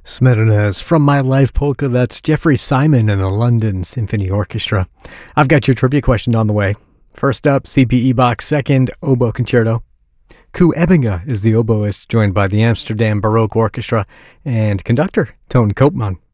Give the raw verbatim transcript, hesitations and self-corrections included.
Smetana From My Life Polka. That's Jeffrey Simon and the London Symphony Orchestra. I've got your trivia question on the way. First up, C P E Bach's Second Oboe Concerto. Koen Ebbinga is the oboist, joined by the Amsterdam Baroque Orchestra and conductor Toon Koopman.